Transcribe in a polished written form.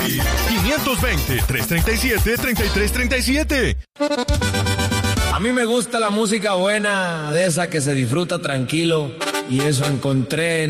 520-337-3337. A mí me gusta la música buena, de esa que se disfruta tranquilo, y eso encontré en